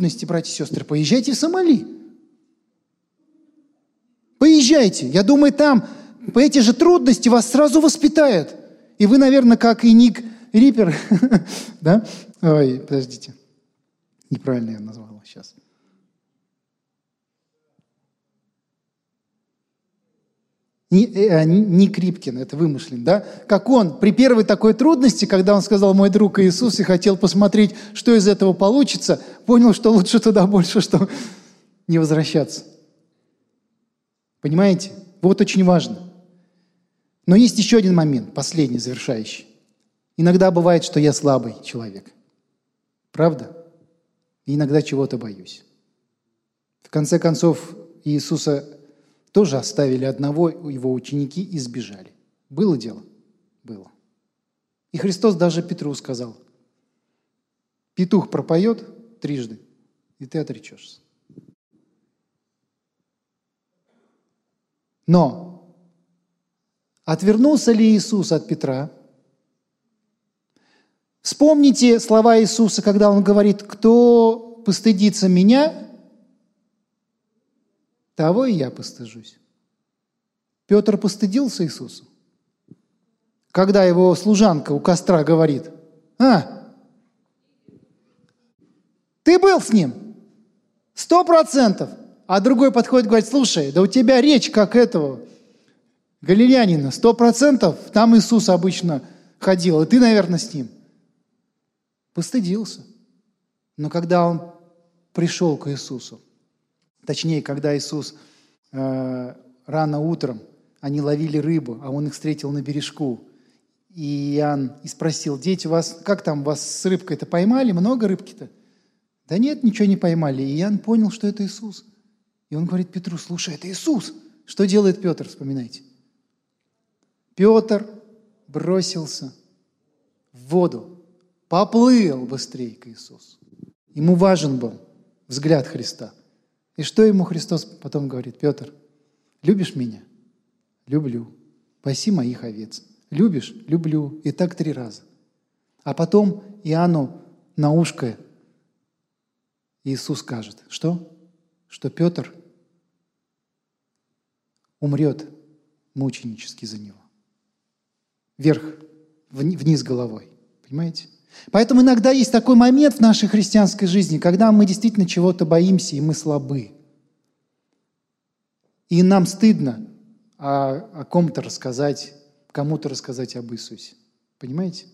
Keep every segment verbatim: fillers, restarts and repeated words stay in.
трудности, братья и сестры, поезжайте в Сомали. Поезжайте. Я думаю, там по эти же трудности вас сразу воспитают. И вы, наверное, как и Ник Риппер, да? Ой, подождите. Неправильно я назвал его сейчас. Ник Рипкин, это вымышлен, да? Как он при первой такой трудности, когда он сказал «мой друг Иисус» и хотел посмотреть, что из этого получится, понял, что лучше туда больше, что не возвращаться. Понимаете? Вот очень важно. Но есть еще один момент, последний, завершающий. Иногда бывает, что я слабый человек. Правда? И иногда чего-то боюсь. В конце концов, Иисуса тоже оставили одного, его ученики и сбежали. Было дело? Было. И Христос даже Петру сказал: петух пропоет трижды, и ты отречешься. Но отвернулся ли Иисус от Петра? Вспомните слова Иисуса, когда Он говорит: кто постыдится меня, того и я постыжусь. Петр постыдился Иисусу, когда его служанка у костра говорит: а, ты был с ним? Сто процентов. А другой подходит и говорит: слушай, да у тебя речь как этого галилеянина, сто процентов там Иисус обычно ходил, и ты, наверное, с ним. Постыдился. Но когда он пришел к Иисусу, точнее, когда Иисус э, рано утром, они ловили рыбу, а Он их встретил на бережку, и Иоанн и спросил: дети, вас, как там, вас с рыбкой-то поймали? Много рыбки-то? Да нет, ничего не поймали. И Иоанн понял, что это Иисус. И он говорит Петру: слушай, это Иисус. Что делает Петр, вспоминайте? Петр бросился в воду, поплыл быстрее к Иисусу. Ему важен был взгляд Христа. И что ему Христос потом говорит? Петр, любишь меня? Люблю. Паси моих овец. Любишь? Люблю. И так три раза. А потом Иоанну на ушко Иисус скажет: что? Что Петр умрет мученически за него. Вверх, вниз головой. Понимаете? Поэтому иногда есть такой момент в нашей христианской жизни, когда мы действительно чего-то боимся, и мы слабы. И нам стыдно о, о ком-то рассказать, кому-то рассказать об Иисусе. Понимаете?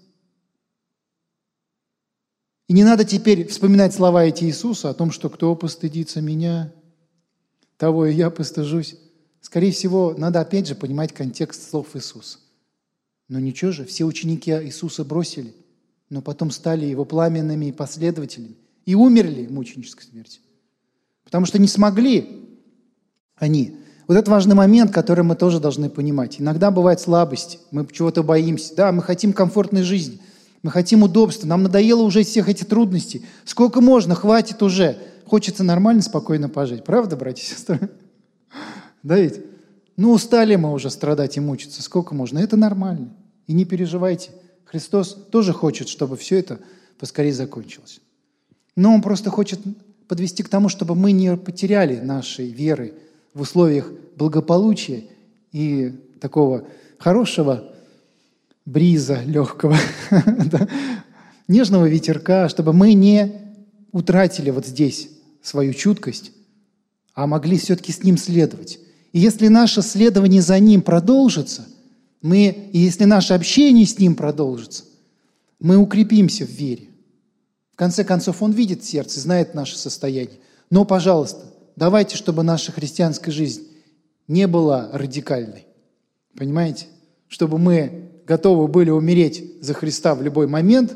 И не надо теперь вспоминать слова эти Иисуса о том, что кто постыдится меня, того и я постыжусь. Скорее всего, надо опять же понимать контекст слов Иисуса. Но ничего же, все ученики Иисуса бросили, но потом стали Его пламенными последователями и умерли мученической смертью. Потому что не смогли они. Вот это важный момент, который мы тоже должны понимать. Иногда бывает слабость, мы чего-то боимся. Да, мы хотим комфортной жизни, мы хотим удобства, нам надоело уже всех этих трудностей. Сколько можно, хватит уже. Хочется нормально, спокойно пожить. Правда, братья и сестры? Да ведь? Ну, устали мы уже страдать и мучиться. Сколько можно? Это нормально. И не переживайте. Христос тоже хочет, чтобы все это поскорее закончилось. Но Он просто хочет подвести к тому, чтобы мы не потеряли нашей веры в условиях благополучия и такого хорошего бриза легкого, нежного ветерка, чтобы мы не утратили вот здесь свою чуткость, а могли все-таки с Ним следовать. И если наше следование за Ним продолжится, мы, и если наше общение с Ним продолжится, мы укрепимся в вере. В конце концов, Он видит сердце, знает наше состояние. Но, пожалуйста, давайте, чтобы наша христианская жизнь не была радикальной. Понимаете? Чтобы мы готовы были умереть за Христа в любой момент,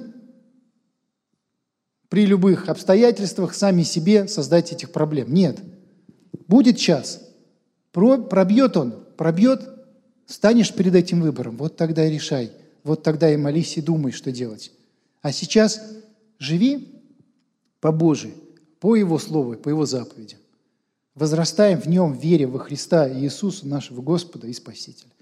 при любых обстоятельствах сами себе создать этих проблем. Нет. Будет час. Пробьет он, пробьет, станешь перед этим выбором. Вот тогда и решай. Вот тогда и молись, и думай, что делать. А сейчас живи по Божию, по Его Слову, по Его заповедям. Возрастаем в Нем, в вере во Христа и Иисуса, нашего Господа и Спасителя.